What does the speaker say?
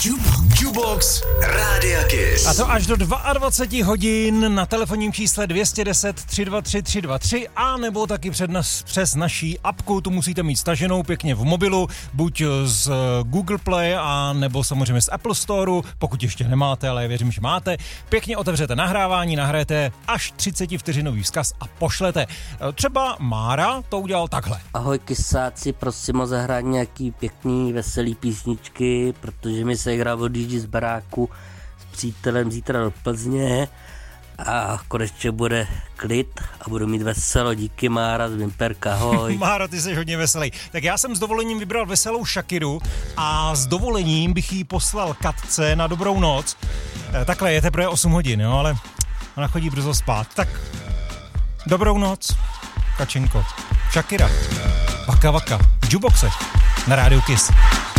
Jubox Rádia Kiss. A to až do 22 hodin na telefonním čísle 210 323 323 a nebo taky přes naší apku, tu musíte mít staženou pěkně v mobilu, buď z Google Play a nebo samozřejmě z Apple Storeu, pokud ještě nemáte, ale já věřím, že máte. Pěkně otevřete nahrávání, nahrajete až 30 vteřinový vzkaz a pošlete. Třeba Mára to udělal takhle. Ahoj kysáci, prosím o zahrání nějaký pěkný, veselý písničky, protože mi se hra odjíždí z baráku s přítelem zítra do Plzně a konečně bude klid a budu mít veselo. Díky Mára z Vimperka, ahoj. Mára, ty jsi hodně veselý. Tak já jsem s dovolením vybral veselou Shakiru a s dovolením bych jí poslal Katce na dobrou noc. Takhle je teprve 8 hodin, jo, ale ona chodí brzo spát. Tak dobrou noc, Kačenko. Shakira, Vaka Vaka, v Juboxech na Rádiu Kiss.